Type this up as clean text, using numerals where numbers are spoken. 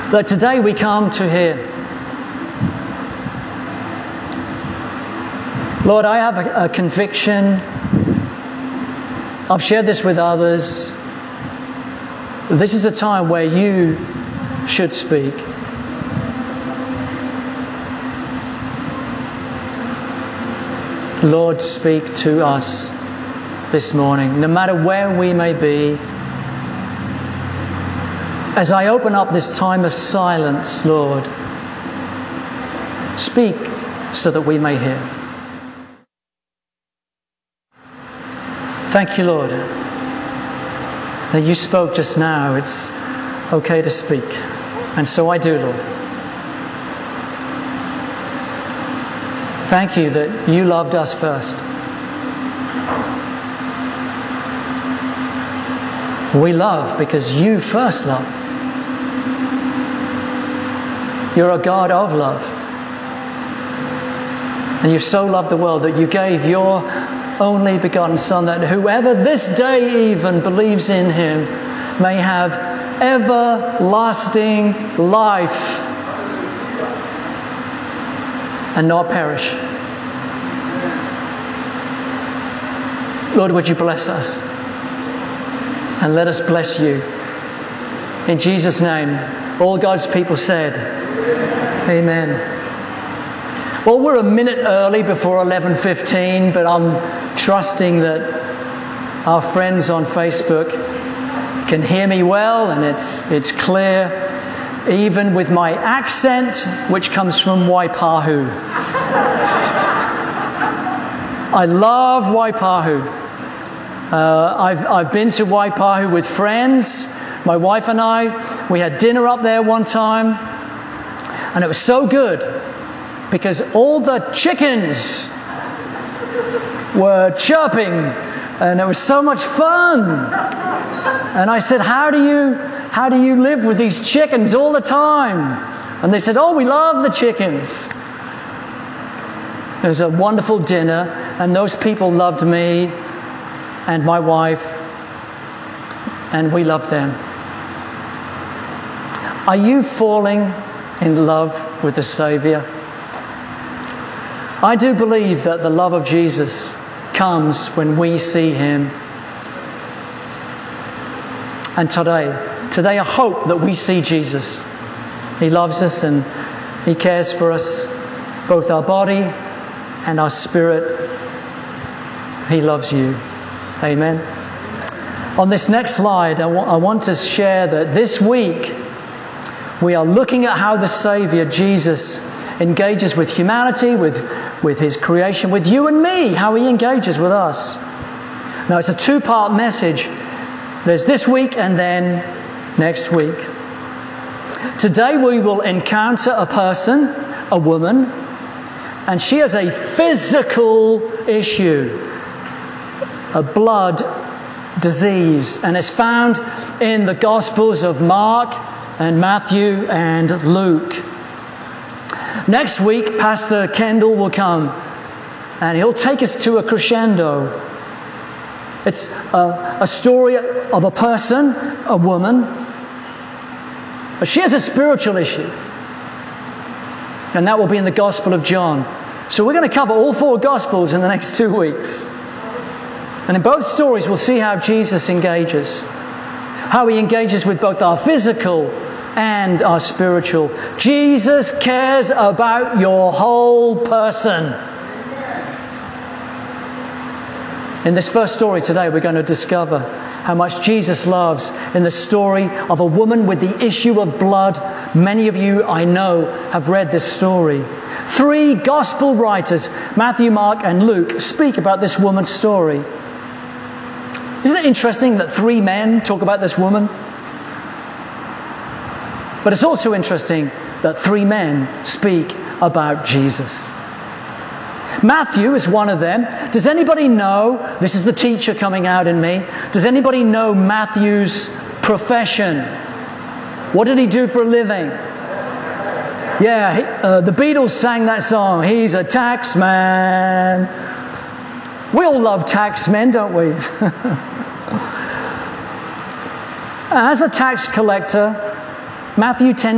that today we come to hear. Lord, I have a conviction. I've shared this with others. This is a time where you should speak. Lord, speak to us this morning, no matter where we may be. As I open up this time of silence, Lord, speak so that we may hear. Thank you, Lord, that you spoke just now. It's okay to speak. And so I do, Lord. Thank you that you loved us first. We love because you first loved. You're a God of love. And you so loved the world that you gave your only begotten Son, that whoever this day even believes in him may have everlasting life and not perish. Lord, would you bless us? And let us bless you. In Jesus' name, all God's people said, amen. Well, we're a minute early before 11:15, but I'm trusting that our friends on Facebook can hear me well, and it's clear, even with my accent, which comes from Waipahu. I love Waipahu. I've been to Waipahu with friends. My wife and I, we had dinner up there one time, and it was so good because all the chickens were chirping, and it was so much fun. And I said, how do you live with these chickens all the time? And they said, oh, we love the chickens. It was a wonderful dinner, and those people loved me and my wife, and we loved them. Are you falling in love with the Savior? I do believe that the love of Jesus comes when we see him. And today I hope that we see Jesus. He loves us and he cares for us, both our body and our spirit. He loves you. Amen. On this next slide, I want to share that this week we are looking at how the Savior, Jesus, engages with humanity, with his creation, with you and me, how he engages with us. Now, it's a two-part message. There's this week and then next week. Today we will encounter a person, a woman, and she has a physical issue, a blood disease, and it's found in the Gospels of Mark and Matthew and Luke. Next week, Pastor Kendall will come and he'll take us to a crescendo. It's a story of a person, a woman, but she has a spiritual issue. And that will be in the Gospel of John. So we're going to cover all four Gospels in the next 2 weeks. And in both stories, we'll see how Jesus engages. How he engages with both our physical and our spiritual. Jesus cares about your whole person. In this first story today, we're going to discover how much Jesus loves in the story of a woman with the issue of blood. Many of you, I know, have read this story. 3 gospel writers, Matthew, Mark, and Luke, speak about this woman's story. Isn't it interesting that 3 men talk about this woman? But it's also interesting that 3 men speak about Jesus. Matthew is one of them. Does anybody know, this is the teacher coming out in me, does anybody know Matthew's profession? What did he do for a living? Yeah, the Beatles sang that song, he's a tax man. We all love tax men, don't we? As a tax collector, Matthew tends